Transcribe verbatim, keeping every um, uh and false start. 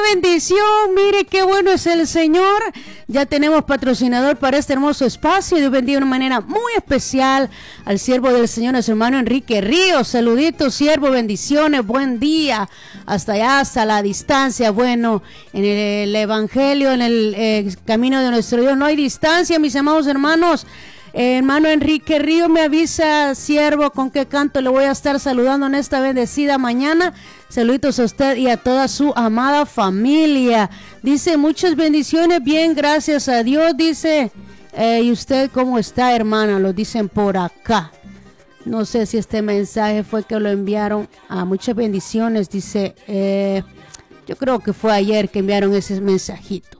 bendición, mire qué bueno es el Señor. Ya tenemos patrocinador para este hermoso espacio. Dios bendiga de una manera muy especial al siervo del Señor, nuestro hermano Enrique Ríos. Saluditos, siervo, bendiciones, buen día. Hasta allá, hasta la distancia. Bueno, en el, el evangelio, en el eh, camino de nuestro Dios no hay distancia, mis amados hermanos. Eh, hermano Enrique Río me avisa, siervo, con qué canto le voy a estar saludando en esta bendecida mañana. Saluditos a usted y a toda su amada familia. Dice, muchas bendiciones, bien, gracias a Dios, dice. Eh, ¿y usted cómo está, hermana? Lo dicen por acá. No sé si este mensaje fue que lo enviaron. A muchas bendiciones, dice. Eh, yo creo que fue ayer que enviaron ese mensajito.